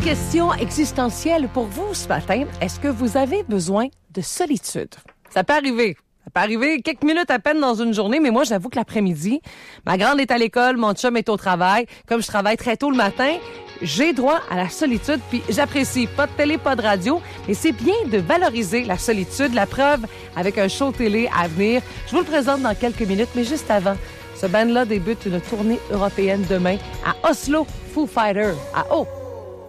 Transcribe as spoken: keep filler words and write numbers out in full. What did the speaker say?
question existentielle pour vous ce matin. Est-ce que vous avez besoin de solitude? Ça peut arriver. Ça peut arriver quelques minutes à peine dans une journée, mais moi, j'avoue que l'après-midi, ma grande est à l'école, mon chum est au travail. Comme je travaille très tôt le matin, j'ai droit à la solitude, puis j'apprécie. Pas de télé, pas de radio, mais c'est bien de valoriser la solitude. La preuve avec un show télé à venir. Je vous le présente dans quelques minutes, mais juste avant, ce band-là débute une tournée européenne demain à Oslo, Foo Fighters. À oh!